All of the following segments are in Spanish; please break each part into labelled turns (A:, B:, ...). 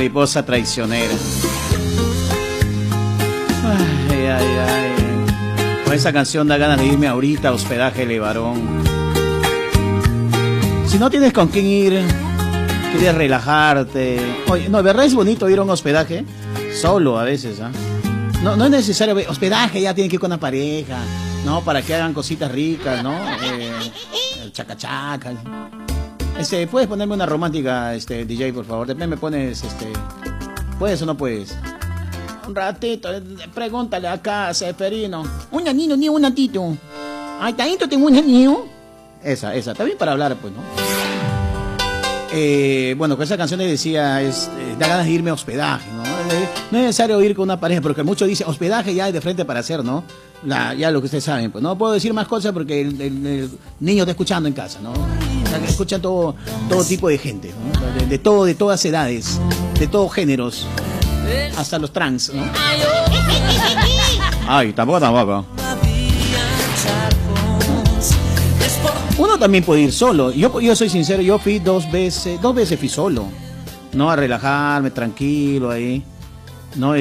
A: mariposa traicionera. Ay, ay, ay. Con esa canción da ganas de irme ahorita a hospedaje Levarón. Si no tienes con quién ir, quieres relajarte. Oye, no, ¿verdad es bonito ir a un hospedaje? Solo a veces, ¿ah? No es necesario hospedaje, ya tienen que ir con una pareja, ¿no? Para que hagan cositas ricas, ¿no? El chacachaca. ¿Puedes ponerme una romántica, DJ, por favor? Después me pones, ¿puedes o no puedes? Un ratito, pregúntale acá a Seferino. Un anino ni un natito. Ay, tanto tengo un anillo. Esa, también para hablar, pues, ¿no? Bueno, con esa canción le decía, da ganas de irme a hospedaje, ¿no? No es necesario ir con una pareja, porque muchos dicen, hospedaje ya hay de frente para hacer, ¿no? Ya lo que ustedes saben, pues no puedo decir más cosas porque el niño está escuchando en casa, ¿no? Escuchan todo tipo de gente, ¿no? De todas edades, de todos géneros, hasta los trans, ¿no? Ay, tampoco. Uno también puede ir solo. Yo soy sincero, yo fui dos veces fui solo, ¿no? A relajarme, tranquilo ahí, ¿no?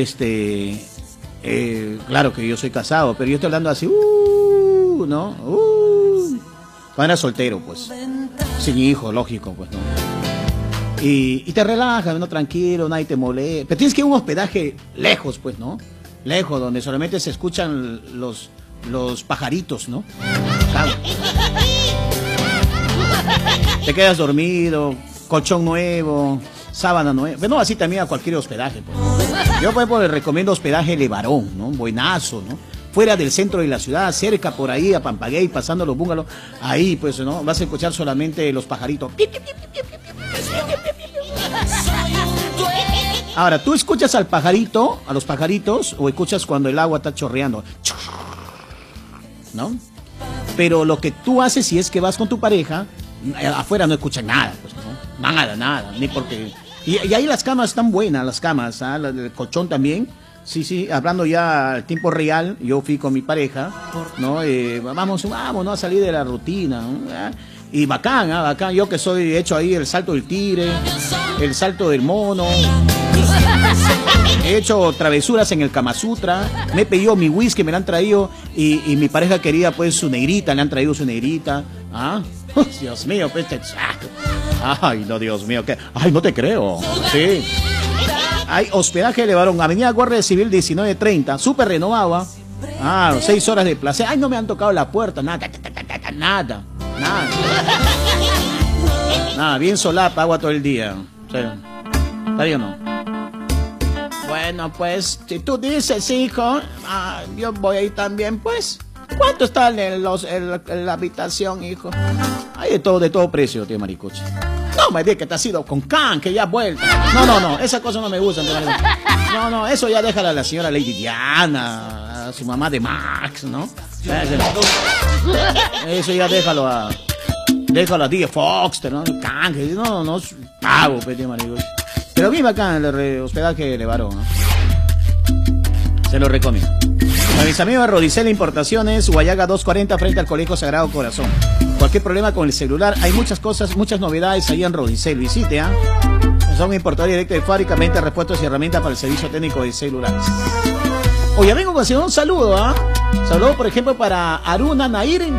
A: Claro que yo soy casado, pero yo estoy hablando así, ¿no? Cuando era soltero, pues, sin hijo, lógico, pues, ¿no? Y te relajas, ¿no? Tranquilo, nadie te molesta. Pero tienes que ir a un hospedaje lejos, pues, ¿no? Lejos, donde solamente se escuchan los pajaritos, ¿no? Claro. Te quedas dormido, colchón nuevo, sábana nueva. Bueno, así también a cualquier hospedaje, pues. Yo, por ejemplo, les recomiendo hospedaje Levarón, ¿no? Buenazo, ¿no? Fuera del centro de la ciudad, cerca por ahí, a Pampaguey, pasando los bungalows. Ahí, pues, ¿no? Vas a escuchar solamente los pajaritos. Ahora, ¿tú escuchas al pajarito, a los pajaritos, o escuchas cuando el agua está chorreando? ¿No? Pero lo que tú haces si es que vas con tu pareja, afuera no escuchan nada, pues, ¿no? Nada, ni porque... Y ahí las camas están buenas, las camas, ¿ah? El colchón también. Sí, hablando ya al tiempo real, yo fui con mi pareja, ¿no? Vamos, ¿no? A salir de la rutina, ¿no? Y bacán, yo que soy hecho ahí el salto del tigre, el salto del mono, he hecho travesuras en el Kama Sutra, me he pedido mi whisky, me la han traído, y mi pareja quería pues su negrita, le han traído su negrita, ¿ah? Dios mío, pues, ay, no, Dios mío, ¿qué? Ay, no te creo, sí. Hay hospedaje Levarón, Avenida Guardia Civil 1930, súper renovada. 6 horas de placer. Ay, no me han tocado la puerta, nada. Nada, bien solapa, agua todo el día. O sea, ¿está bien o no? Bueno, pues, si tú dices, hijo, yo voy ahí también, pues. ¿Cuánto está en la habitación, hijo? Hay de todo precio, tío Maricoche. No me digas que te has ido con Can, que ya has vuelto. No, esa cosa no me gusta. No, eso ya déjala a la señora Lady Diana, a su mamá de Max, ¿no? Eso ya déjalo a DJ Foxter, ¿no? Can, que no, pago, tío Maricoche. Pero vive acá en el hospedaje Levarón, ¿no? Se lo recomiendo. A mis amigos de Rodicel Importaciones, Guayaga 240 frente al Colegio Sagrado Corazón. Cualquier problema con el celular, hay muchas cosas, muchas novedades ahí en Rodicel. Visite, Son importadores directos de fábrica, venta, repuestos y herramientas para el servicio técnico de celulares. Hoy vengo con un saludo, Saludo, por ejemplo, para Aruna Nair